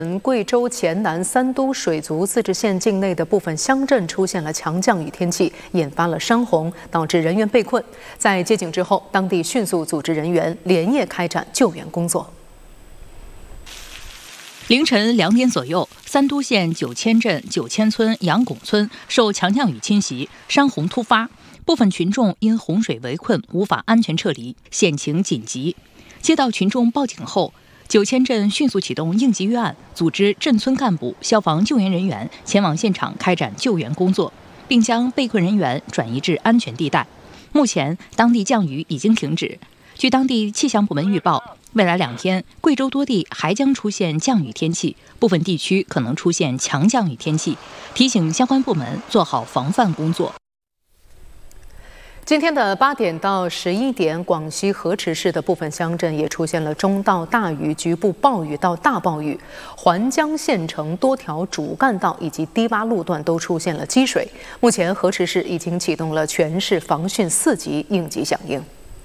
贵州黔南三都水族自治县境内的部分乡镇出现了强降雨天气，引发了山洪，导致人员被困。在接警之后，当地迅速组织人员连夜开展救援工作。 凌晨2点左右，三都县九千镇九千村杨拱村受强降雨侵袭，山洪突发，部分群众因洪水围困无法安全撤离，险情紧急。接到群众报警后，九千镇迅速启动应急预案，组织镇村干部、消防救援人员前往现场开展救援工作，并将被困人员转移至安全地带。目前，当地降雨已经停止。据当地气象部门预报，未来2天，贵州多地还将出现降雨天气，部分地区可能出现强降雨天气，提醒相关部门做好防范工作。 今天的8点到11点，广西河池市的部分乡镇也出现了中到大雨、局部暴雨到大暴雨。环江县城多条主干道以及低洼路段都出现了积水。目前，河池市已经启动了全市防汛4级应急响应。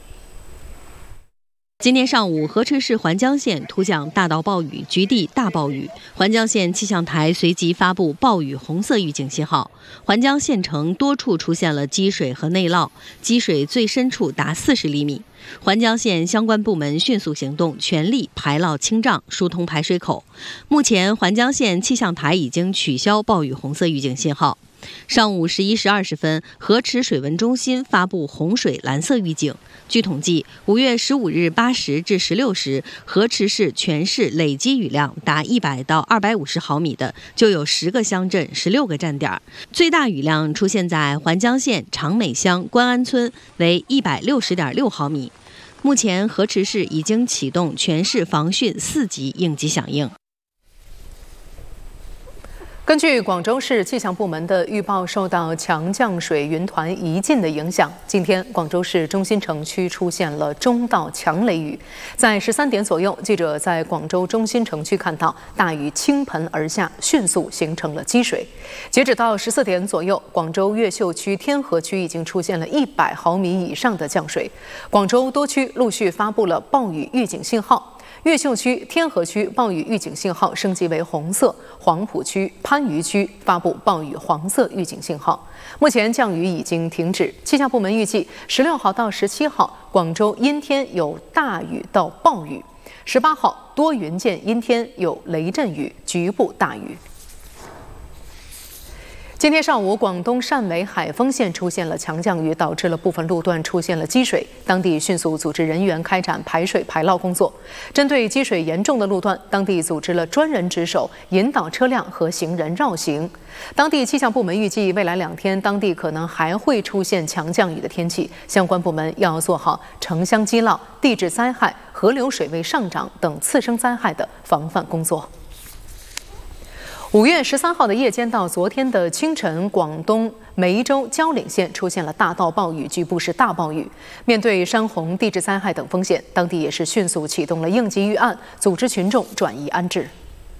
今天上午，河池市环江县突降大到暴雨，局地大暴雨。环江县气象台随即发布暴雨红色预警信号。环江县城多处出现了积水和内涝，积水最深处达40厘米。环江县相关部门迅速行动，全力排涝清障，疏通排水口。目前，环江县气象台已经取消暴雨红色预警信号。上午11时20分，河池水文中心发布洪水蓝色预警。据统计，5月15日8时至16时，河池市全市累积雨量达100到250毫米的，就有10个乡镇、16个站点。最大雨量出现在环江县长美乡关安村，为160.6毫米。目前，河池市已经启动全市防汛4级应急响应。 根据广州市气象部门的预报，受到强降水云团移进的影响，今天广州市中心城区出现了中到强雷雨。在13点左右，记者在广州中心城区看到大雨倾盆而下，迅速形成了积水。截止到14点左右，广州越秀区、天河区已经出现了100毫米以上的降水。广州多区陆续发布了暴雨预警信号。越秀区、天河区暴雨预警信号升级为红色，黄埔区、番禺区发布暴雨黄色预警信号。目前降雨已经停止。气象部门预计16号到17号，广州阴天有大雨到暴雨；18号多云见阴天有雷阵雨，局部大雨。今天上午，广东汕尾海丰县出现了强降雨，导致了部分路段出现了积水。当地迅速组织人员开展排水排涝工作。针对积水严重的路段，当地组织了专人值守，引导车辆和行人绕行。当地气象部门预计，未来2天，当地可能还会出现强降雨的天气，相关部门要做好城乡积涝、地质灾害、河流水位上涨等次生灾害的防范工作。5月13号的夜间到昨天的清晨，广东梅州蕉岭县出现了大到暴雨，局部是大暴雨。面对山洪、地质灾害等风险，当地也是迅速启动了应急预案，组织群众转移安置。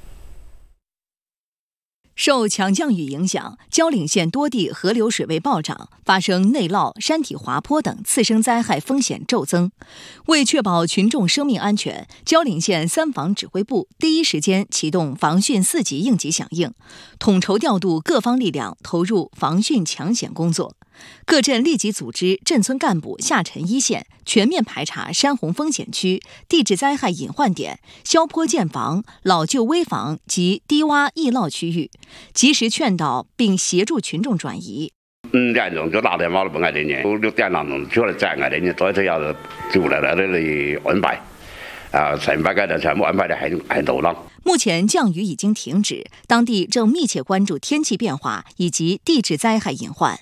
受强降雨影响，蕉岭县多地河流水位暴涨，发生内涝、山体滑坡等次生灾害风险骤增。为确保群众生命安全，蕉岭县3防指挥部第一时间启动防汛4级应急响应，统筹调度各方力量投入防汛抢险工作。各镇立即组织镇村干部下沉一线，全面排查山洪风险区、地质灾害隐患点、消坡建防、老旧危房及低洼易涝区域，及时劝导并协助群众转移。 5点钟就打电话了，不挨人家，6点钟出来再挨人家，所以都要就来这里安排。全部的全部安排的很妥当。 目前降雨已经停止，当地正密切关注天气变化以及地质灾害隐患。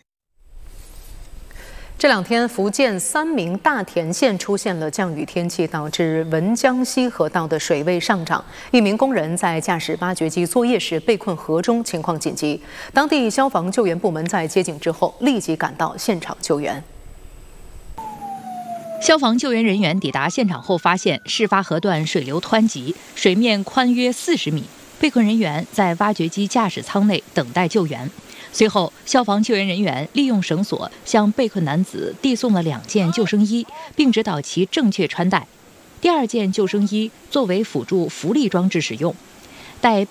这2天，福建三明大田县出现了降雨天气，导致文江西河道的水位上涨。1名工人在驾驶挖掘机作业时被困河中，情况紧急。当地消防救援部门在接警之后立即赶到现场救援。 消防救援人员抵达现场后，发现事发河段水流湍急，水面宽约40米。被困人员在挖掘机驾驶舱内等待救援。随后，消防救援人员利用绳索向被困男子递送了2件救生衣，并指导其正确穿戴。第2件救生衣作为辅助浮力装置使用。待